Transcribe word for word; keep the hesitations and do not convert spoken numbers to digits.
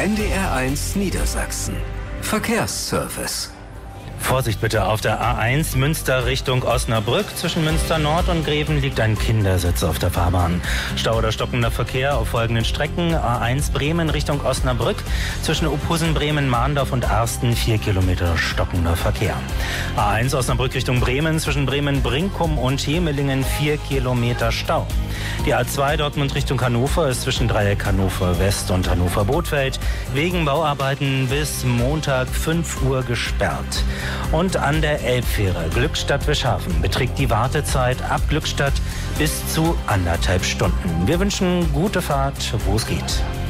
N D R eins Niedersachsen. Verkehrsservice. Vorsicht bitte auf der A eins Münster Richtung Osnabrück. Zwischen Münster Nord und Greven liegt ein Kindersitz auf der Fahrbahn. Stau oder stockender Verkehr auf folgenden Strecken. A eins Bremen Richtung Osnabrück. Zwischen Ophusen, Bremen, Mahndorf und Arsten vier Kilometer stockender Verkehr. A eins Osnabrück Richtung Bremen. Zwischen Bremen, Brinkum und Hemelingen vier Kilometer Stau. Die A zwei Dortmund Richtung Hannover ist zwischen Dreieck Hannover West und Hannover Bothfeld wegen Bauarbeiten bis Montag fünf Uhr gesperrt. Und an der Elbfähre Glückstadt-Wischhafen beträgt die Wartezeit ab Glückstadt bis zu anderthalb Stunden. Wir wünschen gute Fahrt, wo es geht.